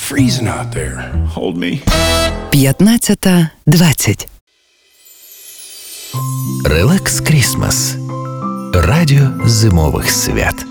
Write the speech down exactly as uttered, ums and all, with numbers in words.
freezing out there. Hold me. п'ятнадцята двадцять. Релакс Крісмас. Радіо зимових свят.